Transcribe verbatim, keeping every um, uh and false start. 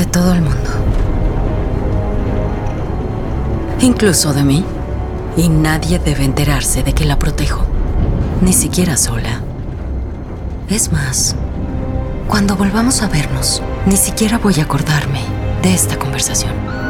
De todo el mundo. Incluso de mí. Y nadie debe enterarse de que la protejo. Ni siquiera sola. Es más, cuando volvamos a vernos, ni siquiera voy a acordarme de esta conversación.